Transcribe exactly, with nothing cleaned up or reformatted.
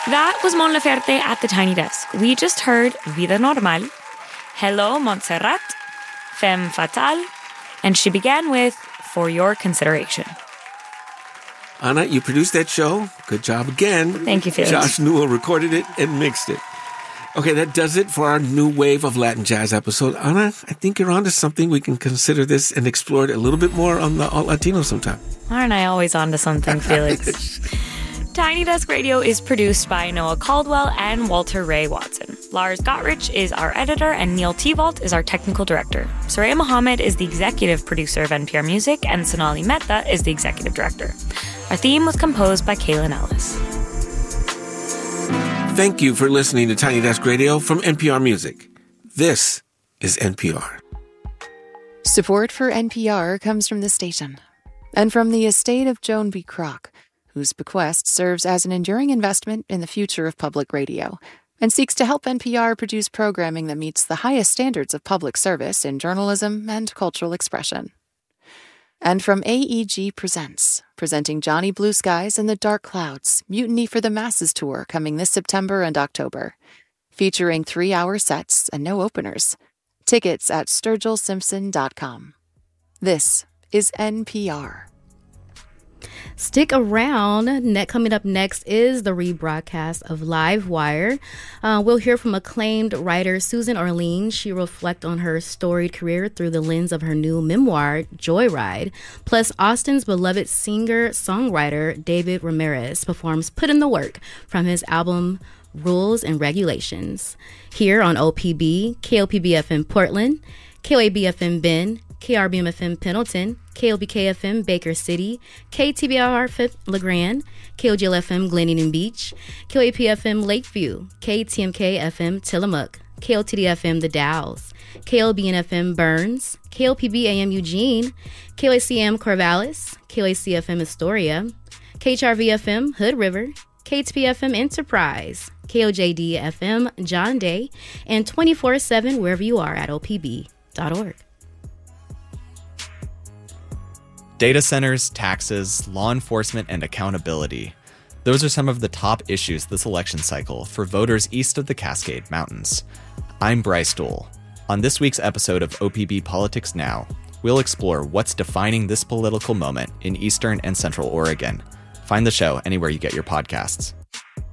That was Mon Laferte at the Tiny Desk. We just heard Vida Normal, Hello Montserrat, Femme Fatale, and she began with For Your Consideration. Anna, you produced that show. Good job again. Thank you, Felix. Josh Newell recorded it and mixed it. Okay, that does it for our new wave of Latin jazz episode. Anna, I think you're onto something. We can consider this and explore it a little bit more on the Alt Latino sometime. Aren't I always onto something, Felix? Tiny Desk Radio is produced by Noah Caldwell and Walter Ray Watson. Lars Gottrich is our editor, and Neil Tevault is our technical director. Soraya Mohammed is the executive producer of N P R Music, and Sonali Mehta is the executive director. Our theme was composed by Kaylin Ellis. Thank you for listening to Tiny Desk Radio from N P R Music. This is N P R. Support for N P R comes from the station and from the estate of Joan B. Kroc, whose bequest serves as an enduring investment in the future of public radio and seeks to help N P R produce programming that meets the highest standards of public service in journalism and cultural expression. And from A E G Presents, presenting Johnny Blue Skies and the Dark Clouds, Mutiny for the Masses tour coming this September and October, featuring three-hour sets and no openers. Tickets at sturgill simpson dot com. This is N P R. Stick around. Net coming up next is the rebroadcast of Live Wire. Uh, we'll hear from acclaimed writer Susan Orlean. She will reflect on her storied career through the lens of her new memoir, Joyride. Plus, Austin's beloved singer-songwriter David Ramirez performs Put in the Work from his album Rules and Regulations. Here on O P B, K O P B F M Portland, K O A B F M Bend, K R B M F M Pendleton, K L B K F M Baker City, K T B R F M LeGrand, K O G L F M Glennon Beach, K O A P F M Lakeview, K T M K F M Tillamook, K O T D F M The Dalles, K L B N F M Burns, K L P B A M Eugene, K O A C M Corvallis, K O A C F M Astoria, K H R V F M Hood River, K T P F M Enterprise, K O J D F M John Day, and twenty-four seven wherever you are at O P B dot org. Data centers, taxes, law enforcement, and accountability. Those are some of the top issues this election cycle for voters east of the Cascade Mountains. I'm Bryce Dole. On this week's episode of O P B Politics Now, we'll explore what's defining this political moment in Eastern and Central Oregon. Find the show anywhere you get your podcasts.